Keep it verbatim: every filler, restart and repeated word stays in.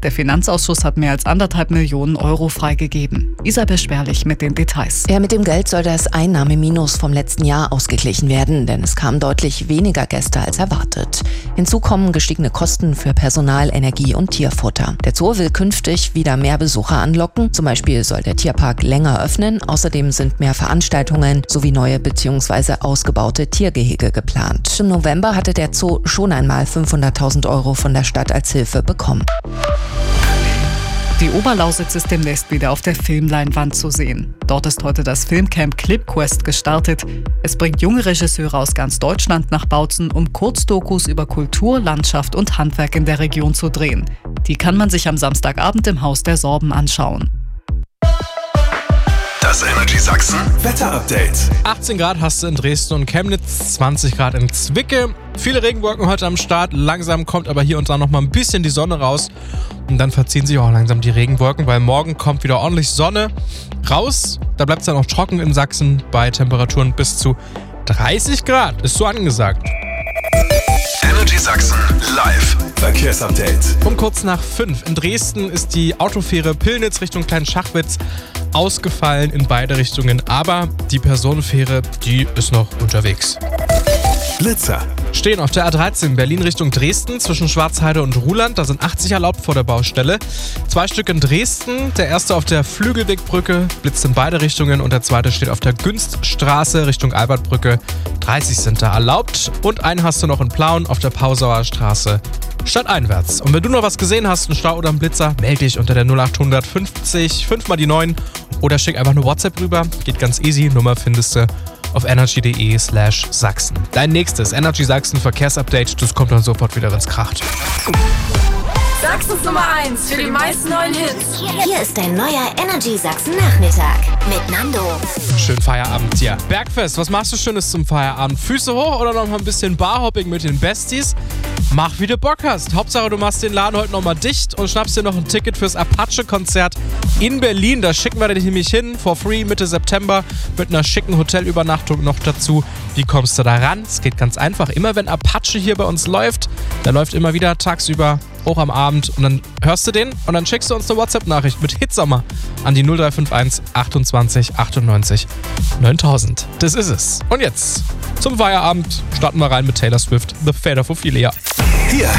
Der Finanzausschuss hat mehr als anderthalb Millionen Euro freigegeben. Isabel Sperlich mit den Details. Ja, mit dem Geld soll das Einnahmeminus vom letzten Jahr ausgeglichen werden, denn es kamen deutlich weniger Gäste als erwartet. Hinzu kommen gestiegene Kosten für Personal, Energie und Tierfutter. Der Zoo will künftig wieder mehr Besucher anlocken. Zum Beispiel soll der Tierpark länger öffnen. Außerdem sind mehr Veranstaltungen sowie neue bzw. ausgebaute Tiergehege geplant. Im November hatte der Zoo schon einmal fünfhunderttausend Euro von der Stadt als Hilfe bekommen. Die Oberlausitz ist demnächst wieder auf der Filmleinwand zu sehen. Dort ist heute das Filmcamp ClipQuest gestartet. Es bringt junge Regisseure aus ganz Deutschland nach Bautzen, um Kurzdokus über Kultur, Landschaft und Handwerk in der Region zu drehen. Die kann man sich am Samstagabend im Haus der Sorben anschauen. Das Energy Sachsen Wetter-Update. achtzehn Grad hast du in Dresden und Chemnitz, zwanzig Grad in Zwickau. Viele Regenwolken heute am Start. Langsam kommt aber hier und da noch mal ein bisschen die Sonne raus. Und dann verziehen sich auch langsam die Regenwolken, weil morgen kommt wieder ordentlich Sonne raus. Da bleibt es dann auch trocken in Sachsen bei Temperaturen bis zu dreißig Grad. Ist so angesagt. Energy Sachsen live Verkehrsupdate. Um kurz nach fünf in Dresden ist die Autofähre Pillnitz Richtung Kleinschachwitz ausgefallen in beide Richtungen. Aber die Personenfähre, die ist noch unterwegs. Blitzer. Stehen auf der A dreizehn Berlin Richtung Dresden zwischen Schwarzheide und Ruhland. Da sind achtzig erlaubt vor der Baustelle. Zwei Stück in Dresden. Der erste auf der Flügelwegbrücke, blitzt in beide Richtungen. Und der zweite steht auf der Günststraße Richtung Albertbrücke. dreißig sind da erlaubt. Und einen hast du noch in Plauen auf der Pausauer Straße stadteinwärts. Und wenn du noch was gesehen hast, einen Stau oder einen Blitzer, melde dich unter der null acht fünfzig fünf mal die neun oder schick einfach eine WhatsApp rüber. Geht ganz easy. Nummer findest du auf energy.de slash Sachsen. Dein nächstes Energy Sachsen Verkehrsupdate, das kommt dann sofort wieder, wenn's kracht. Sachsens Nummer eins für die meisten neuen Hits. Hier ist dein neuer Energy Sachsen Nachmittag mit Nando. Schönen Feierabend, ja. Bergfest, was machst du Schönes zum Feierabend? Füße hoch oder noch mal ein bisschen Barhopping mit den Besties? Mach, wie du Bock hast. Hauptsache, du machst den Laden heute noch mal dicht und schnappst dir noch ein Ticket fürs Apache-Konzert in Berlin. Da schicken wir dich nämlich hin, for free, Mitte September, mit einer schicken Hotelübernachtung noch dazu. Wie kommst du da ran? Es geht ganz einfach. Immer wenn Apache hier bei uns läuft, der läuft immer wieder tagsüber, auch am Abend, und dann hörst du den und dann schickst du uns eine WhatsApp-Nachricht mit Hitsommer an die null drei fünf eins achtundzwanzig achtundneunzig neuntausend. Das ist es. Und jetzt zum Feierabend starten wir rein mit Taylor Swift, The Fate of Ophelia. Hier